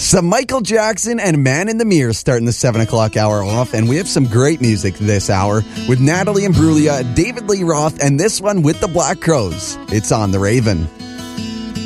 Some Michael Jackson and Man in the Mirror starting the 7 o'clock hour off, and we have some great music this hour with Natalie Imbruglia, David Lee Roth, and this one with the Black Crowes. It's on The Raven.